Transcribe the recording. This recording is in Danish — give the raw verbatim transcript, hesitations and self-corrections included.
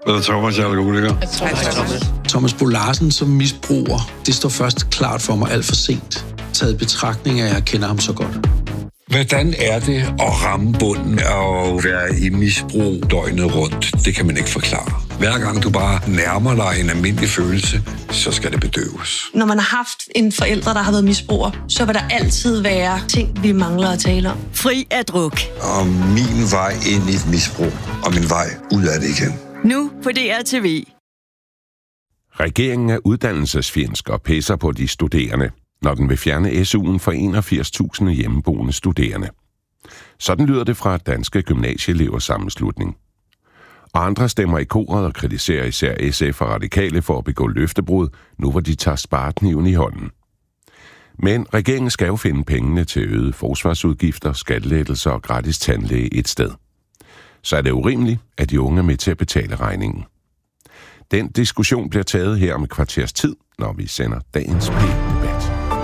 Eller Thomas, jeg er alkoholiker. Thomas Bo Larsen som misbruger, det står først klart for mig alt for sent. Taget betragtning af, at jeg kender ham så godt. Hvordan er det at ramme bunden og være i misbrug døgnet rundt? Det kan man ikke forklare. Hver gang du bare nærmer dig en almindelig følelse, så skal det bedøves. Når man har haft en forælder, der har været misbruger, så vil der altid være ting, vi mangler at tale om. Fri af druk. Og min vej ind i et misbrug, og min vej ud af det igen. Nu på D R T V. Regeringen er uddannelsesfjendsk og pisser på de studerende, når den vil fjerne S U'en for enogfirs tusind hjemmeboende studerende. Sådan lyder det fra Danske Gymnasieelevers Sammenslutning. Og andre stemmer i koret og kritiserer især S F og Radikale for at begå løftebrud, nu hvor de tager sparekniven i hånden. Men regeringen skal jo finde pengene til øgede forsvarsudgifter, skattelettelser og gratis tandlæge et sted. Så er det urimeligt, at de unge er med til at betale regningen. Den diskussion bliver taget her om et kvarters tid, når vi sender dagens P.